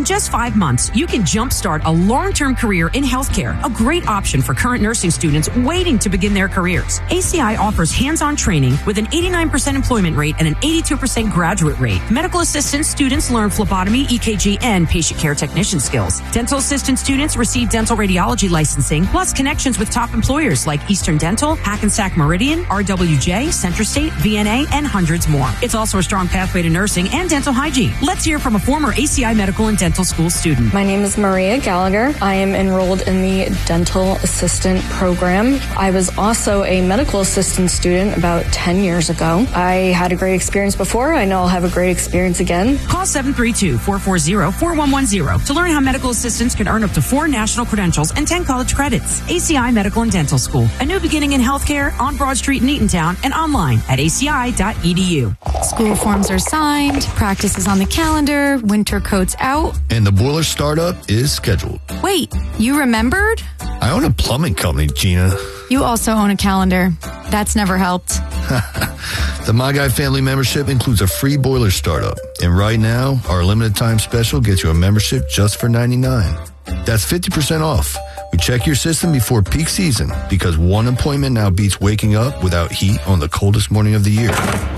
just 5 months, you can jumpstart a long-term career in healthcare, a great option for current nursing students waiting to begin their careers. ACI offers hands-on training with an 89% employment rate and an 82% graduate rate. Medical assistant students learn phlebotomy, EKG, and patient care technician skills. Dental assistant students receive dental radiology licensing, plus connections with top employers like Eastern Dental, Hackensack Meridian, RWJ, CentraState, VNA, and hundreds more. It's also a strong pathway to nursing and dental hygiene. Let's hear from a former ACI Medical and Dental School student. My name is Maria Gallagher. I am enrolled in the Dental Assistant Program. I was also a medical assistant student about 10 years ago. I had a great experience before. I know I'll have a great experience again. Call 732-440-4110 to learn how medical assistants can earn up to 4 national credentials and 10 college credits. ACI Medical and Dental School, a new beginning in healthcare on Broad Street in Eatontown and online at aci.edu. School forms are signed, practice is on the calendar, winter coat's out. And the boiler startup is scheduled. Wait, you remembered? I own a plumbing company, Gina. You also own a calendar. That's never helped. The My Guy family membership includes a free boiler startup. And right now, our limited time special gets you a membership just for $99. That's 50% off. We check your system before peak season because one appointment now beats waking up without heat on the coldest morning of the year.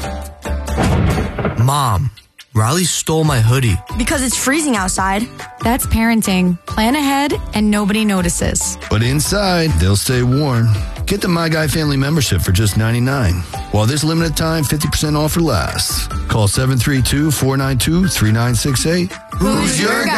Mom, Riley stole my hoodie. Because it's freezing outside. That's parenting. Plan ahead and nobody notices. But inside, they'll stay warm. Get the My Guy family membership for just $99. While this limited time 50% offer lasts. Call 732-492-3968. Who's your guy?